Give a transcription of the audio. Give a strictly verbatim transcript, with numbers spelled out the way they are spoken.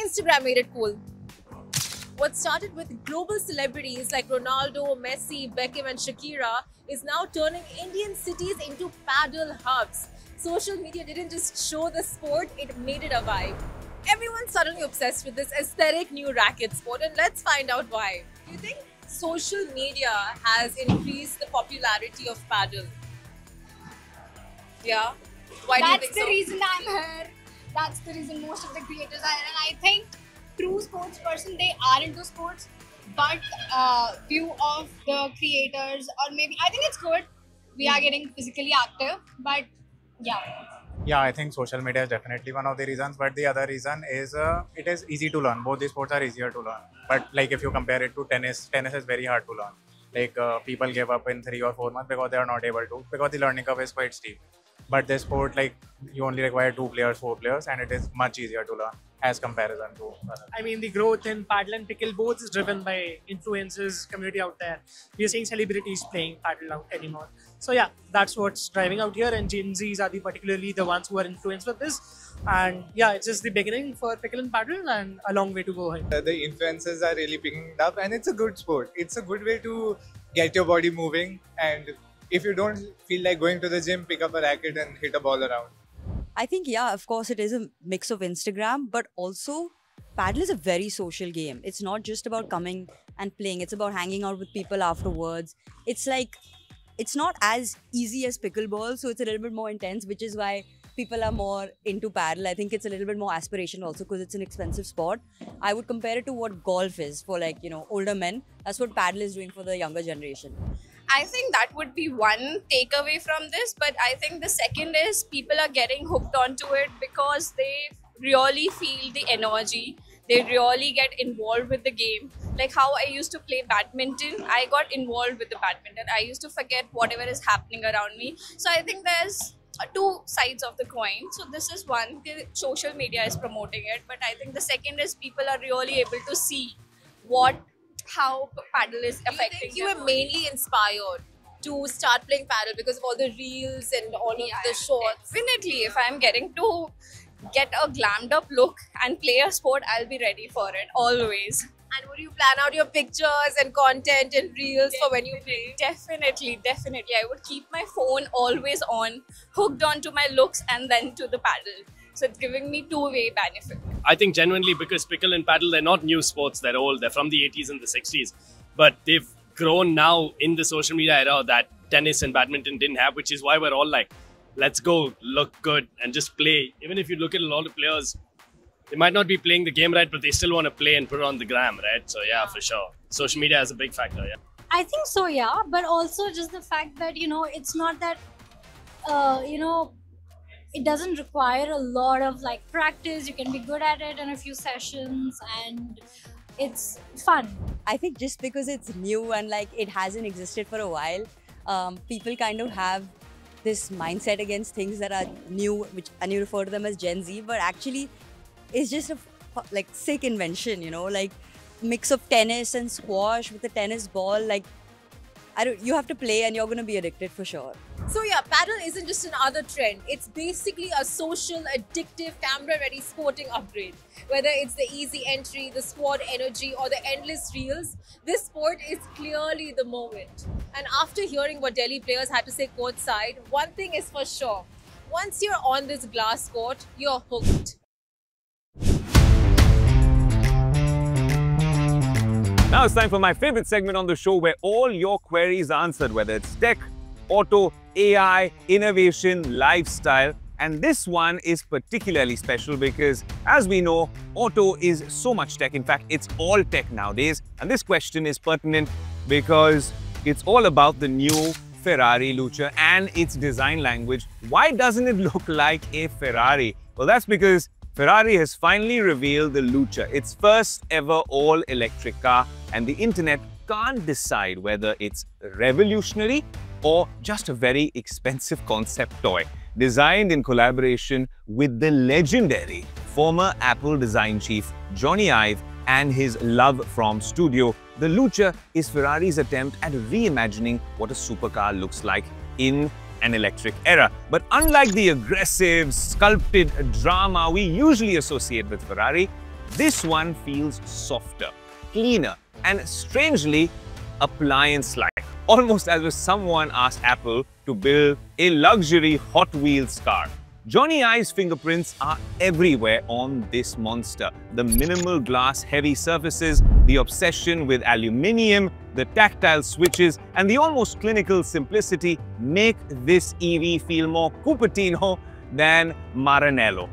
Instagram made it cool. What started with global celebrities like Ronaldo, Messi, Beckham and Shakira is now turning Indian cities into paddle hubs. Social media didn't just show the sport, it made it a vibe. Everyone's suddenly obsessed with this aesthetic new racket sport, and let's find out why. Do you think social media has increased the popularity of paddle? Yeah? Why That's do you think the so? reason I'm here. That's the reason most of the creators are, and I think true sports person, they are into sports, but uh, few of the creators, or maybe I think it's good. We are getting physically active, but yeah. Yeah, I think social media is definitely one of the reasons, but the other reason is uh, it is easy to learn. Both these sports are easier to learn. But like if you compare it to tennis, tennis is very hard to learn. Like uh, people give up in three or four months because they are not able to, because the learning curve is quite steep. But this sport, like you only require two players, four players, and it is much easier to learn as comparison to other. I mean, the growth in paddle and pickle both is driven by influencers, community out there. We are seeing celebrities playing paddle out anymore. So yeah, that's what's driving out here, and Gen Zs are the particularly the ones who are influenced with this. And yeah, it's just the beginning for pickle and paddle, and a long way to go ahead. The influencers are really picking it up, and it's a good sport. It's a good way to get your body moving, and if you don't feel like going to the gym, pick up a racket and hit a ball around. I think, yeah, of course, it is a mix of Instagram, but also paddle is a very social game. It's not just about coming and playing. It's about hanging out with people afterwards. It's like, it's not as easy as pickleball, so it's a little bit more intense, which is why people are more into paddle. I think it's a little bit more aspirational also because it's an expensive sport. I would compare it to what golf is for, like, you know, older men. That's what paddle is doing for the younger generation. I think that would be one takeaway from this, but I think the second is people are getting hooked onto it because they really feel the energy. They really get involved with the game. Like how I used to play badminton, I got involved with the badminton. I used to forget whatever is happening around me. So I think there's two sides of the coin. So this is one, the social media is promoting it, but I think the second is people are really able to see what how paddle is affecting. You were mainly inspired to start playing paddle because of all the reels and all Yeah, of the shorts. Definitely, if I'm getting to get a glammed up look and play a sport, I'll be ready for it always. And would you plan out your pictures and content and reels for when you play? Definitely, definitely. I would keep my phone always on, hooked onto my looks and then to the paddle. So it's giving me two-way benefit. I think genuinely because pickle and paddle, they're not new sports, they're old, they're from the eighties and the sixties. But they've grown now in the social media era that tennis and badminton didn't have, which is why we're all like, let's go, look good and just play. Even if you look at a lot of players, they might not be playing the game right, but they still want to play and put it on the gram, right? So yeah, for sure. Social media is a big factor, yeah. I think so, yeah, but also just the fact that, you know, it's not that, uh, you know, it doesn't require a lot of like practice. You can be good at it in a few sessions and it's fun. I think just because it's new and like it hasn't existed for a while, um, people kind of have this mindset against things that are new, which and you refer to them as Gen Z, but actually it's just a like sick invention, you know, like mix of tennis and squash with a tennis ball. Like I don't, you have to play and you're going to be addicted for sure. So yeah, paddle isn't just another trend. It's basically a social, addictive, camera-ready sporting upgrade. Whether it's the easy entry, the squad energy, or the endless reels, this sport is clearly the moment. And after hearing what Delhi players had to say courtside, one thing is for sure. Once you're on this glass court, you're hooked. Now it's time for my favorite segment on the show where all your queries are answered, whether it's tech, auto, A I, innovation, lifestyle. And this one is particularly special because, as we know, auto is so much tech. In fact, it's all tech nowadays. And this question is pertinent because it's all about the new Ferrari Luce and its design language. Why doesn't it look like a Ferrari? Well, that's because Ferrari has finally revealed the Luce, its first ever all-electric car, and the internet can't decide whether it's revolutionary or just a very expensive concept toy designed in collaboration with the legendary former Apple design chief Jony Ive and his love from studio. The Luce is Ferrari's attempt at reimagining what a supercar looks like in an electric era. But unlike the aggressive, sculpted drama we usually associate with Ferrari, This one feels softer, cleaner, and strangely appliance-like. Almost as if someone asked Apple to build a luxury Hot Wheels car. Johnny Ive's fingerprints are everywhere on this monster. The minimal glass heavy surfaces, the obsession with aluminium, the tactile switches, and the almost clinical simplicity make this E V feel more Cupertino than Maranello.